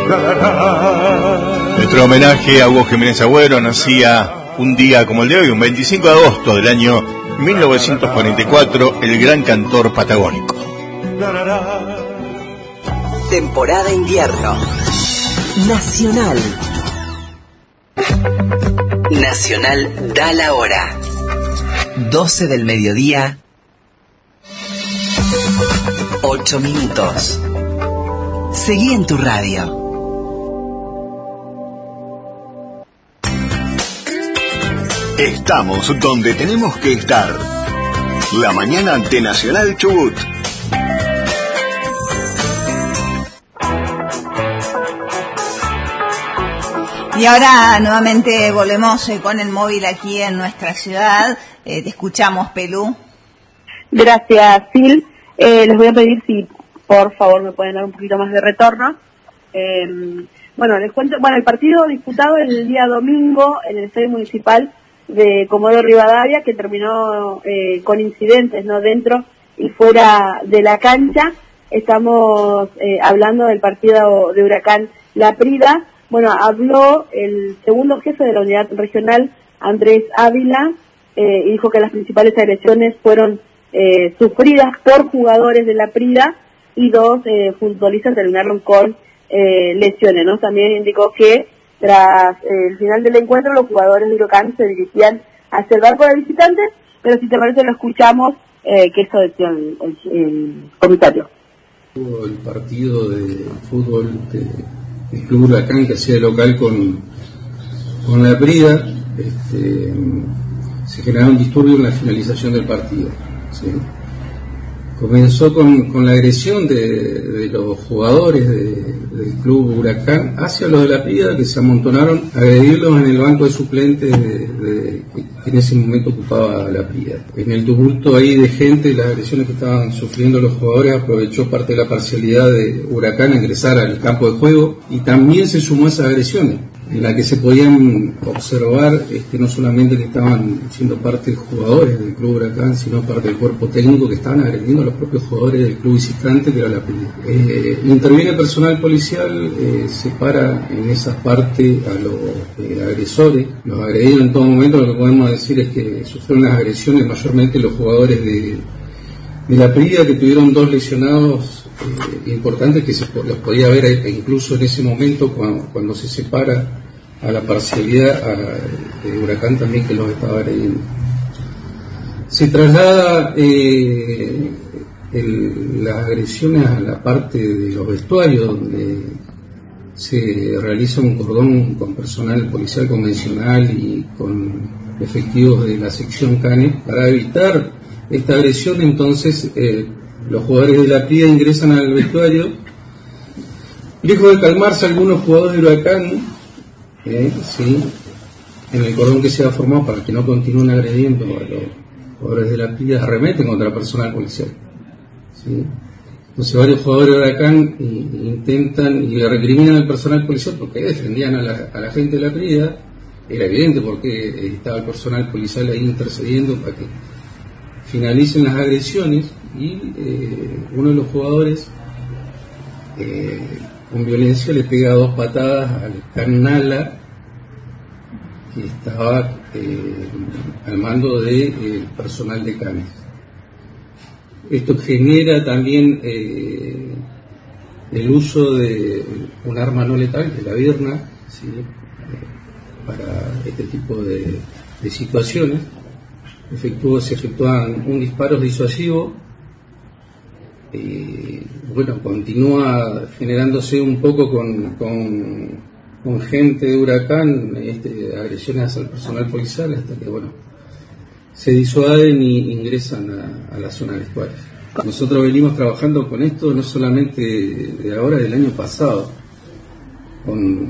Nuestro homenaje a Hugo Jiménez Agüero nacía un día como el de hoy, un 25 de agosto del año 1944, el gran cantor patagónico. Temporada invierno. Nacional. Nacional da la hora. 12 del mediodía. 8 minutos. Seguí en tu radio. Estamos donde tenemos que estar. La mañana de Nacional Chubut. Y ahora nuevamente volvemos con el móvil aquí en nuestra ciudad. Te escuchamos, Pelú. Gracias, Sil. Les voy a pedir si por favor me pueden dar un poquito más de retorno. Bueno, les cuento, el partido disputado el día domingo en el Estadio Municipal de Comodoro Rivadavia, que terminó con incidentes, ¿no?, dentro y fuera de la cancha. Estamos hablando del partido de Huracán Laprida. Bueno, habló el segundo jefe de la unidad regional, Andrés Ávila, y dijo que las principales agresiones fueron sufridas por jugadores de Laprida y 2 futbolistas terminaron con lesiones, ¿no? También indicó que tras el final del encuentro los jugadores de Huracán se dirigían hacia el barco de visitantes, pero si te parece lo escuchamos, que esto decía el comentario. El partido de fútbol del Club Huracán, que hacía de local con Laprida, se generaron disturbios en la finalización del partido, ¿sí? Comenzó con la agresión de los jugadores del Club Huracán hacia los de Laprida, que se amontonaron a agredirlos en el banco de suplentes que en ese momento ocupaba Laprida. En el tumulto ahí de gente, las agresiones que estaban sufriendo los jugadores, aprovechó parte de la parcialidad de Huracán a ingresar al campo de juego y también se sumó a esas agresiones, en la que se podían observar no solamente que estaban siendo parte de jugadores del Club Huracán, sino parte del cuerpo técnico que estaban agrediendo a los propios jugadores del club visitante, que era la Laprida. Interviene personal policial, separa en esa parte a los agresores, los agredidos en todo momento. Lo que podemos decir es que sufrieron las agresiones mayormente los jugadores de Laprida, que tuvieron 2 lesionados importantes que los podía ver incluso en ese momento cuando se separa a la parcialidad de Huracán también, que los estaba agrediendo. Se traslada las agresiones a la parte de los vestuarios, donde se realiza un cordón con personal policial convencional y con efectivos de la sección CANE para evitar esta agresión. Entonces los jugadores de Laprida ingresan al vestuario. Lejos de calmarse, algunos jugadores de Huracán, ¿sí?, en el cordón que se ha formado para que no continúen agrediendo a los jugadores de Laprida, arremeten contra el personal policial, ¿sí? Entonces varios jugadores de Huracán intentan y recriminan al personal policial porque defendían a la gente de Laprida. Era evidente porque estaba el personal policial ahí intercediendo para que finalicen las agresiones, y uno de los jugadores con violencia le pega 2 patadas al Canala, que estaba al mando del personal de Canes. Esto genera también el uso de un arma no letal, que es la birna, ¿sí?, para este tipo de situaciones. Se efectúan un disparo disuasivo. Continúa generándose un poco con gente de Huracán, agresiones hacia el personal policial, hasta que se disuaden y ingresan a la zona vestuario. Nosotros venimos trabajando con esto no solamente de ahora, del año pasado, con